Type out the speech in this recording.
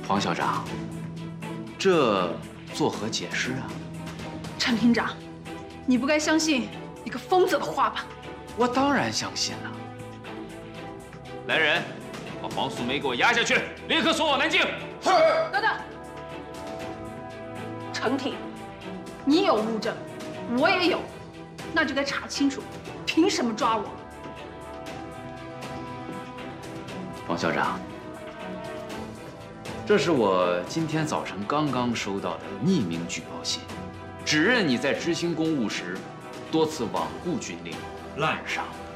黄校长，这作何解释啊？ 陈厅长，你不该相信一个疯子的话吧？ 我当然相信了。来人，把黄素梅给我押下去，立刻送往南京。 是。 等等，陈挺，你有物证，我也有，那就得查清楚，凭什么抓我？ 黄校长，这是我今天早晨刚刚收到的匿名举报信，指认你在执行公务时多次罔顾军令，滥杀无